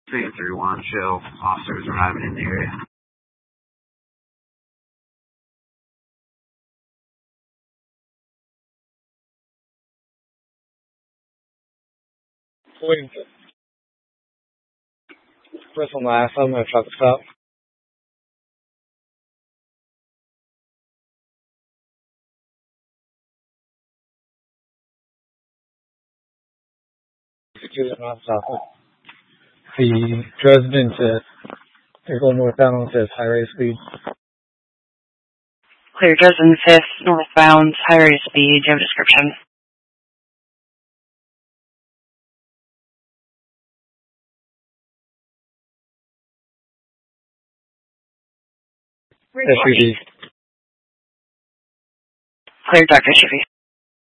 331, show officers arriving in the area. Wait. First and last, I'm going to try to stop. Student not stopping. The Dresden says, they're going northbound, says high rate of speed. Clear Dresden 5th, northbound, high rate of speed, do you have a description? SUV. Clear Dr. SUV.